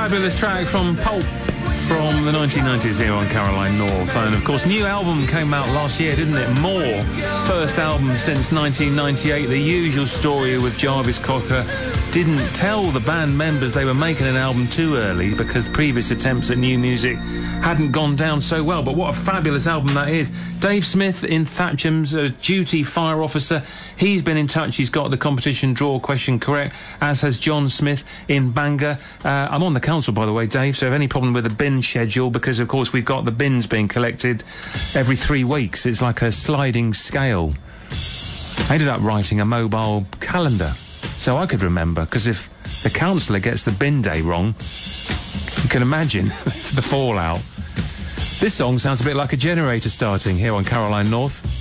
Fabulous track from Pulp from the 1990s here on Caroline North. And of course, new album came out last year, didn't it? More. First album since 1998. The usual story with Jarvis Cocker. Didn't tell the band members they were making an album too early because previous attempts at new music hadn't gone down so well. But what a fabulous album that is. Dave Smith in Thatcham's duty fire officer. He's been in touch. He's got the competition draw question correct, as has John Smith in Bangor. I'm on the council, by the way, Dave, so if any problem with the bin schedule, because, of course, we've got the bins being collected every 3 weeks. It's like a sliding scale. I ended up writing a mobile calendar so I could remember, because if the councillor gets the bin day wrong, you can imagine the fallout. This song sounds a bit like a generator starting here on Caroline North.